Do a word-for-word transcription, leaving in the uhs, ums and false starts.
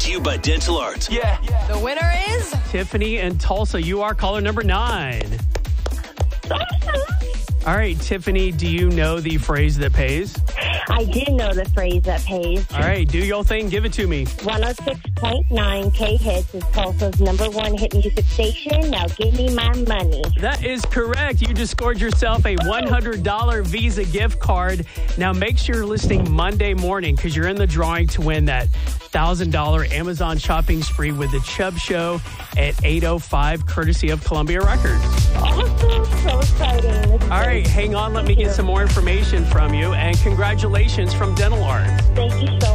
to you by Dental Art. Yeah. The winner is Tiffany and Tulsa. You are caller number nine. All right, Tiffany, do you know the phrase that pays? I do know the phrase that pays. All right, do your thing. Give it to me. one oh six point nine K-Hits is Tulsa's number one hit music station. Now give me my money. That is correct. You just scored yourself a one hundred dollars Visa gift card. Now make sure you're listening Monday morning because you're in the drawing to win that one thousand dollars Amazon shopping spree with the Chubb Show at eight oh five, courtesy of Columbia Records. Awesome. So exciting. All right, hang on. Let me get some more information from you. And congratulations from Dental Art. Thank you so much.